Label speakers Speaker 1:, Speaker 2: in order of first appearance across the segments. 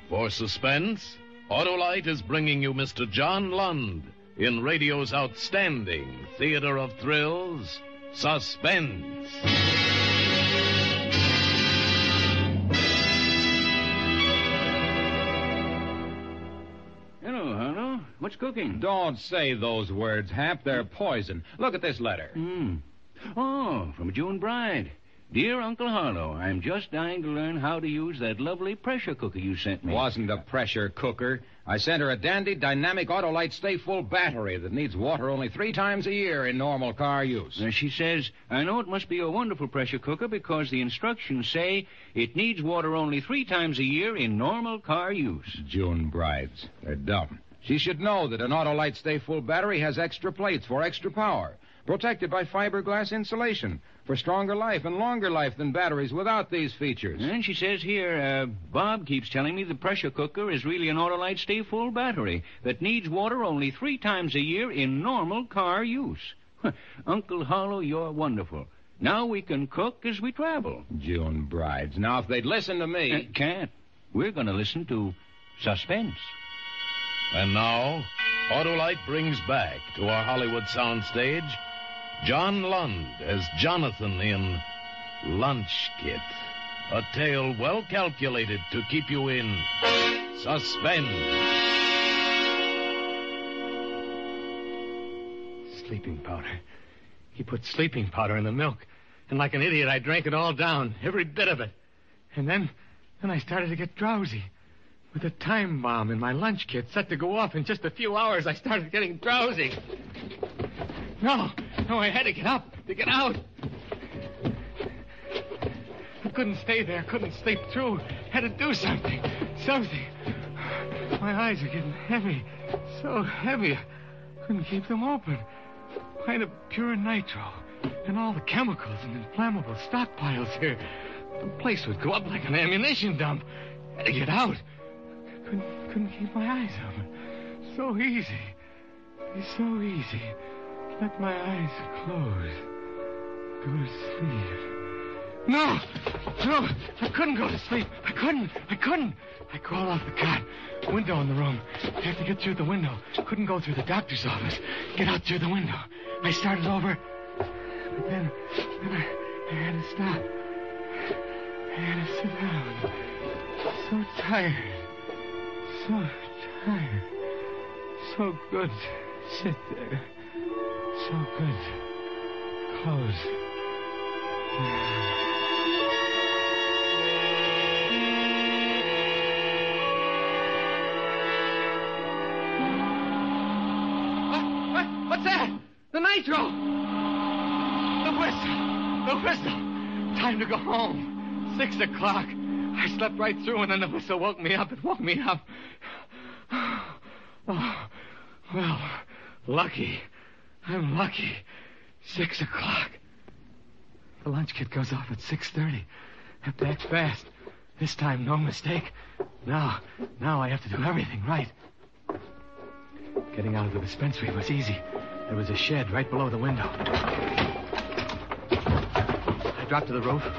Speaker 1: For suspense, Autolite is bringing you Mr. John Lund in radio's outstanding theater of thrills, Suspense.
Speaker 2: Hello, Harlow. What's cooking?
Speaker 3: Don't say those words, Hap. They're poison. Look at this letter.
Speaker 2: Oh, from June Bride. Dear Uncle Harlow, I'm just dying to learn how to use that lovely pressure cooker you sent me.
Speaker 3: Wasn't a pressure cooker. I sent her a dandy dynamic Autolite Stay Full battery that needs water only 3 times a year in normal car use.
Speaker 2: She says, I know it must be a wonderful pressure cooker because the instructions say it needs water only 3 times a year in normal car use.
Speaker 3: June Brides. They're dumb. She should know that an Autolite Stay Full battery has extra plates for extra power, protected by fiberglass insulation for stronger life and longer life than batteries without these features.
Speaker 2: And she says here, Bob keeps telling me the pressure cooker is really an Autolite Stay Full battery that needs water only 3 times a year in normal car use. Uncle Harlow, you're wonderful. Now we can cook as we travel.
Speaker 3: June Brides. Now, if they'd listen to me...
Speaker 2: Can't. We're going to listen to Suspense.
Speaker 1: And now, Autolite brings back to our Hollywood soundstage John Lund as Jonathan in Lunch Kit, a tale well calculated to keep you in suspense.
Speaker 4: Sleeping powder. He put sleeping powder in the milk, and like an idiot, I drank it all down, every bit of it. And then I started to get drowsy. With a time bomb in my lunch kit set to go off in just a few hours, I started getting drowsy. No, I had to get up, to get out. I couldn't stay there, couldn't sleep through. Had to do something. My eyes are getting heavy, so heavy, I couldn't keep them open. Kind of pure nitro, and all the chemicals and inflammable stockpiles here. The place would go up like an ammunition dump. Had to get out. Couldn't keep my eyes open. So easy. It's so easy. Let my eyes close. Go to sleep. No! I couldn't go to sleep. I couldn't. I crawled off the cot. Window in the room. I had to get through the window. Couldn't go through the doctor's office. Get out through the window. I started over. But then I had to stop. I had to sit down. So tired. So good to sit there. So good. Close. What's that? The nitro! The whistle! Time to go home. 6 o'clock. I slept right through, and then the whistle woke me up. It woke me up. Oh, well, lucky. I'm lucky. 6 o'clock. The lunch kit goes off at 6:30. Have to act fast. This time, no mistake. Now I have to do everything right. Getting out of the dispensary was easy. There was a shed right below the window. I dropped to the roof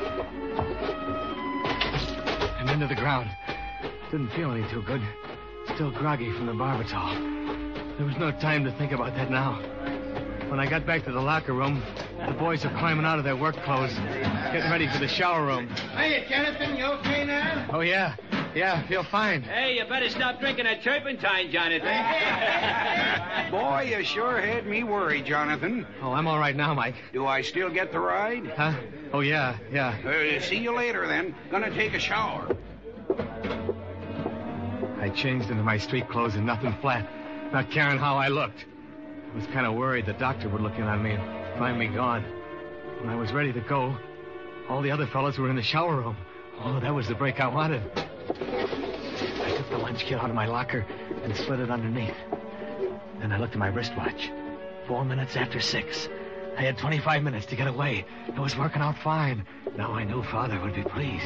Speaker 4: and into the ground. Didn't feel any too good. Still groggy from the barbitol. There was no time to think about that now. When I got back to the locker room, the boys were climbing out of their work clothes, getting ready for the shower room.
Speaker 5: Hey, Jonathan, you okay now?
Speaker 4: Oh, yeah. Yeah, I feel fine.
Speaker 6: Hey, you better stop drinking that turpentine, Jonathan.
Speaker 5: Boy, you sure had me worried, Jonathan.
Speaker 4: Oh, I'm all right now, Mike.
Speaker 5: Do I still get the ride?
Speaker 4: Huh? Oh, yeah.
Speaker 5: See you later, then. Gonna take a shower.
Speaker 4: I changed into my street clothes and nothing flat, not caring how I looked. I was kind of worried the doctor would look in on me and find me gone. When I was ready to go, all the other fellows were in the shower room. Oh, that was the break I wanted. I took the lunch kit out of my locker and slid it underneath. Then I looked at my wristwatch. 4 minutes after 6. I had 25 minutes to get away. It was working out fine. Now I knew Father would be pleased.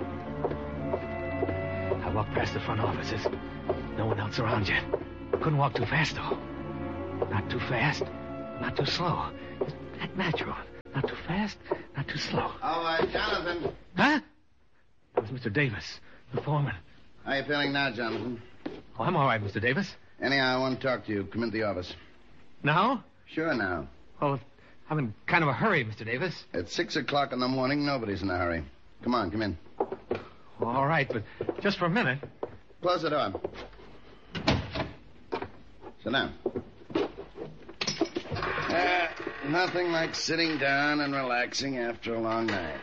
Speaker 4: I walked past the front offices. No one else around yet. Couldn't walk too fast, though. Not too fast, not too slow. Just natural. Not too fast, not too slow.
Speaker 5: Oh, Jonathan.
Speaker 4: Huh? It was Mr. Davis, the foreman.
Speaker 7: How you feeling now, Jonathan?
Speaker 4: Oh, I'm all right, Mr. Davis.
Speaker 7: Anyhow, I want to talk to you. Come into the office.
Speaker 4: Now?
Speaker 7: Sure now.
Speaker 4: Well, I'm in kind of a hurry, Mr. Davis.
Speaker 7: At 6 o'clock in the morning, nobody's in a hurry. Come on, come in.
Speaker 4: All right, but just for a minute.
Speaker 7: Close the door. Sit down. Nothing like sitting down and relaxing after a long night.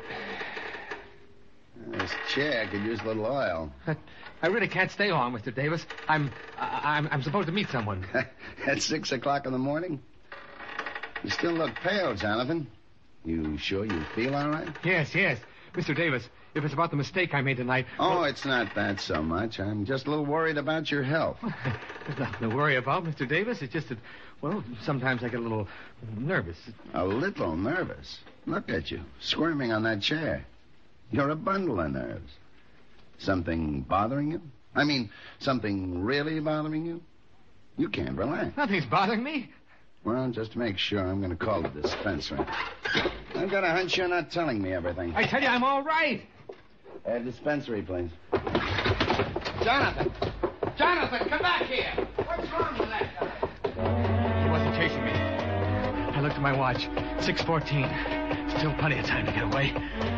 Speaker 7: This chair could use a little oil.
Speaker 4: I really can't stay long, Mr. Davis. I'm supposed to meet someone.
Speaker 7: At 6 o'clock in the morning? You still look pale, Jonathan. You sure you feel all right?
Speaker 4: Yes. Mr. Davis, if it's about the mistake I made tonight...
Speaker 7: Oh, it's not that so much. I'm just a little worried about your health.
Speaker 4: There's nothing to worry about, Mr. Davis. It's just that, well, sometimes I get a little nervous.
Speaker 7: A little nervous? Look at you, squirming on that chair. You're a bundle of nerves. Something bothering you? I mean, something really bothering you? You can't relax.
Speaker 4: Nothing's bothering me.
Speaker 7: Well, just to make sure, I'm going to call the dispensary. I've got a hunch you're not telling me everything.
Speaker 4: I tell you, I'm all right.
Speaker 7: Dispensary, please.
Speaker 4: Jonathan, come back here. What's wrong with that guy? He wasn't chasing me. I looked at my watch. 6:14. Still plenty of time to get away.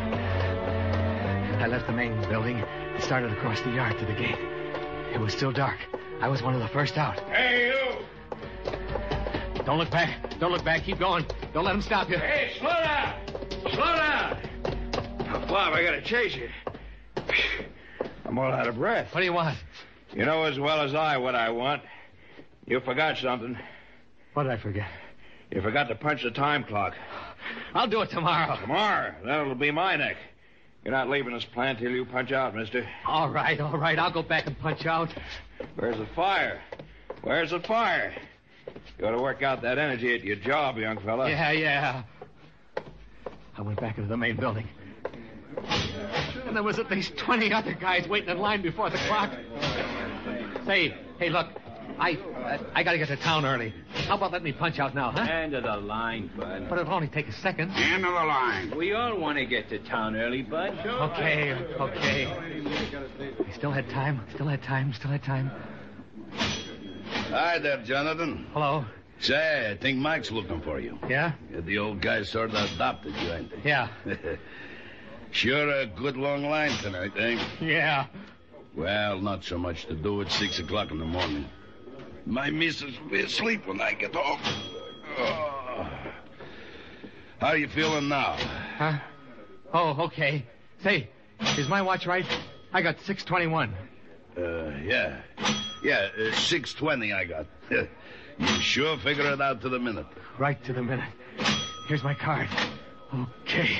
Speaker 4: I left the main building and started across the yard to the gate. It was still dark. I was one of the first out.
Speaker 6: Hey, you!
Speaker 4: Don't look back. Don't look back. Keep going. Don't let him stop you.
Speaker 6: Hey, slow down! Slow down! Now, Bob, I gotta chase you. I'm all out of breath.
Speaker 4: What do you want?
Speaker 6: You know as well as I what I want. You forgot something.
Speaker 4: What did I forget?
Speaker 6: You forgot to punch the time clock.
Speaker 4: I'll do it tomorrow.
Speaker 6: Tomorrow? That'll be my neck. You're not leaving this plant till you punch out, mister.
Speaker 4: All right. I'll go back and punch out.
Speaker 6: Where's the fire? Where's the fire? You ought to work out that energy at your job, young fella.
Speaker 4: Yeah. I went back into the main building. And there was at least 20 other guys waiting in line before the clock. Hey, look. I gotta get to town early. How about letting me punch out now, huh?
Speaker 2: End of the line, Bud.
Speaker 4: But it'll only take a second.
Speaker 5: End of the line.
Speaker 2: We all want to get to town early, Bud.
Speaker 4: Okay. I still had time.
Speaker 1: Hi there, Jonathan.
Speaker 4: Hello?
Speaker 1: Say, I think Mike's looking for you.
Speaker 4: Yeah?
Speaker 1: The old guy sort of adopted you, ain't he?
Speaker 4: Yeah.
Speaker 1: Sure a good long line tonight, eh?
Speaker 4: Yeah.
Speaker 1: Well, not so much to do at 6 o'clock in the morning. My missus will be asleep when I get home. Oh. How you feeling now?
Speaker 4: Huh? Oh, okay. Say, is my watch right? I got 6:21.
Speaker 1: Yeah. Yeah, 6:20 I got. You sure figure it out to the minute.
Speaker 4: Right to the minute. Here's my card. Okay.